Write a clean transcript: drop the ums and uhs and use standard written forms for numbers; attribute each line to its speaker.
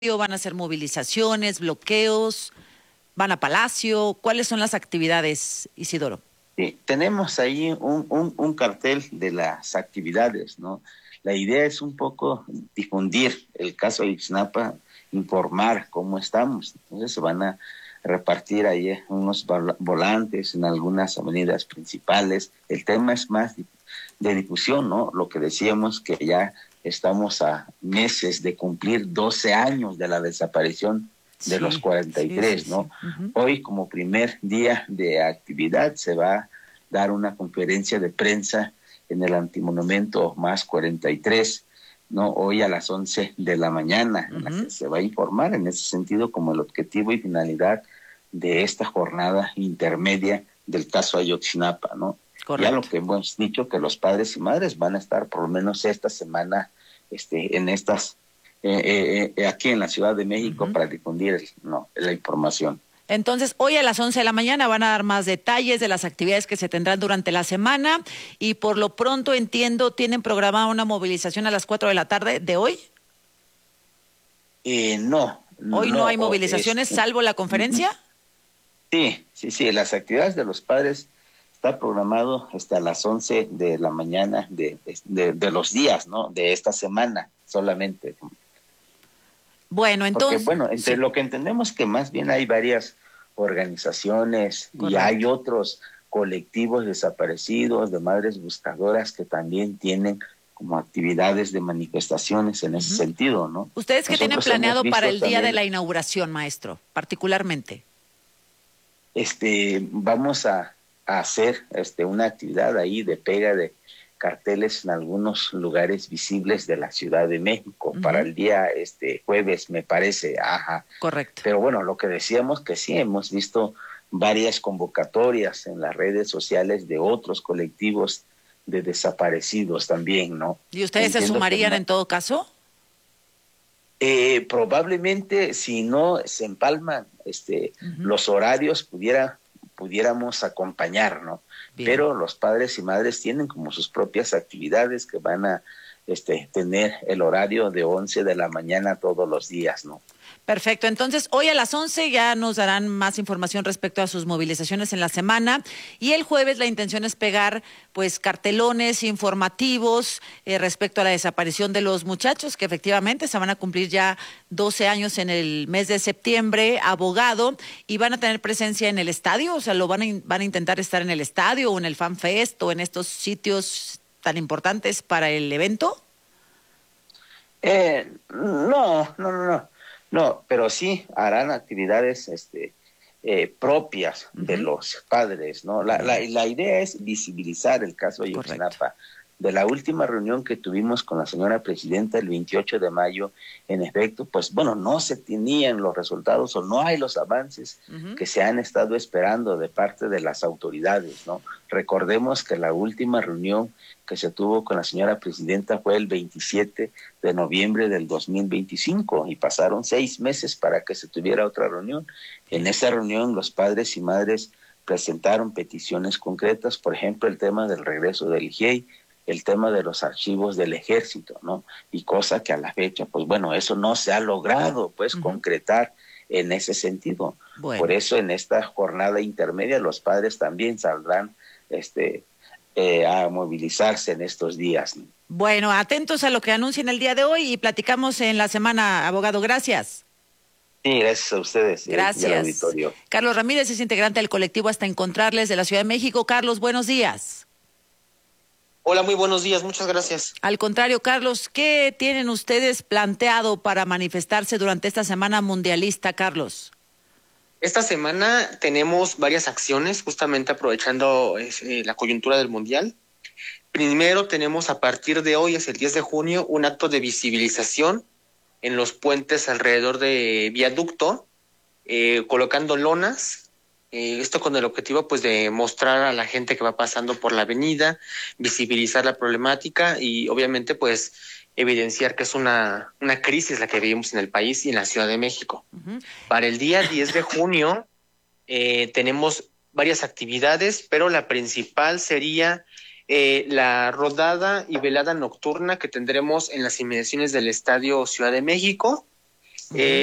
Speaker 1: ¿Van a hacer movilizaciones, bloqueos? ¿Van a Palacio? ¿Cuáles son las actividades, Isidoro?
Speaker 2: Sí, tenemos ahí un cartel de las actividades, ¿no? La idea es un poco difundir el caso de Ayotzinapa, informar cómo estamos. Entonces se van a repartir ahí unos volantes en algunas avenidas principales. El tema es más de difusión, ¿no? Lo que decíamos, que ya estamos a meses de cumplir 12 años de la desaparición de los 43, ¿no?
Speaker 1: Uh-huh.
Speaker 2: Hoy, como primer día de actividad, se va a dar una conferencia de prensa en el Antimonumento más 43, ¿no? Hoy a las 11 de la mañana, en la que se va a informar en ese sentido como el objetivo y finalidad de esta jornada intermedia del caso Ayotzinapa, ¿no?
Speaker 1: Correcto.
Speaker 2: Ya lo que hemos dicho, que los padres y madres van a estar por lo menos esta semana en estas aquí en la Ciudad de México para difundir la información.
Speaker 1: Entonces, hoy a las 11 de la mañana van a dar más detalles de las actividades que se tendrán durante la semana y por lo pronto, entiendo, ¿tienen programada una movilización a las 4 de la tarde de hoy?
Speaker 2: No.
Speaker 1: ¿Hoy no hay movilizaciones salvo la conferencia?
Speaker 2: Sí, las actividades de los padres está programado hasta las 11 de la mañana de los días, ¿no? De esta semana solamente.
Speaker 1: Bueno, entonces...
Speaker 2: Porque, entre lo que entendemos que más bien hay varias organizaciones. Correcto. Y hay otros colectivos desaparecidos, de madres buscadoras que también tienen como actividades de manifestaciones en ese sentido, ¿no?
Speaker 1: ¿Ustedes qué tienen planeado para el día de la inauguración, maestro, particularmente?
Speaker 2: Vamos a hacer una actividad ahí de pega de carteles en algunos lugares visibles de la Ciudad de México para el día jueves, me parece. Ajá.
Speaker 1: Correcto.
Speaker 2: Pero bueno, lo que decíamos que sí, hemos visto varias convocatorias en las redes sociales de otros colectivos de desaparecidos también, ¿no?
Speaker 1: ¿Y ustedes se sumarían en todo caso?
Speaker 2: Probablemente, si no se empalman los horarios, pudiéramos acompañar, ¿no? Bien. Pero los padres y madres tienen como sus propias actividades que van a tener el horario de 11 de la mañana todos los días, ¿no?
Speaker 1: Perfecto, entonces hoy a las 11 ya nos darán más información respecto a sus movilizaciones en la semana y el jueves la intención es pegar pues cartelones informativos respecto a la desaparición de los muchachos que efectivamente se van a cumplir ya 12 años en el mes de septiembre, abogado, y van a tener presencia en el estadio, o sea, van a intentar estar en el estadio o en el Fan Fest o en estos sitios tan importantes para el evento.
Speaker 2: No, pero sí harán actividades propias de los padres, ¿no? La idea es visibilizar el caso de Ayotzinapa. De la última reunión que tuvimos con la señora presidenta el 28 de mayo, en efecto, pues no se tenían los resultados o no hay los avances que se han estado esperando de parte de las autoridades, ¿no? Recordemos que la última reunión que se tuvo con la señora presidenta fue el 27 de noviembre del 2025 y pasaron 6 meses para que se tuviera otra reunión. En esa reunión los padres y madres presentaron peticiones concretas, por ejemplo, el tema del regreso del IGEI, el tema de los archivos del ejército, ¿no? Y cosa que a la fecha, pues eso no se ha logrado, concretar en ese sentido. Bueno. Por eso en esta jornada intermedia los padres también saldrán a movilizarse en estos días, ¿no?
Speaker 1: Bueno, atentos a lo que anuncien el día de hoy y platicamos en la semana, abogado. Gracias.
Speaker 2: Sí, gracias a ustedes.
Speaker 1: Gracias.
Speaker 2: Y al auditorio.
Speaker 1: Carlos Ramírez es integrante del colectivo Hasta Encontrarles de la Ciudad de México. Carlos, buenos días.
Speaker 3: Hola, muy buenos días, muchas gracias.
Speaker 1: Al contrario, Carlos, ¿qué tienen ustedes planteado para manifestarse durante esta semana mundialista, Carlos?
Speaker 3: Esta semana tenemos varias acciones, justamente aprovechando la coyuntura del Mundial. Primero tenemos a partir de hoy, es el 10 de junio, un acto de visibilización en los puentes alrededor de Viaducto, colocando lonas. Esto con el objetivo pues de mostrar a la gente que va pasando por la avenida, visibilizar la problemática y obviamente pues evidenciar que es una crisis la que vivimos en el país y en la Ciudad de México. Para el día 10 de junio tenemos varias actividades, pero la principal sería la rodada y velada nocturna que tendremos en las inmediaciones del Estadio Ciudad de México. Eh,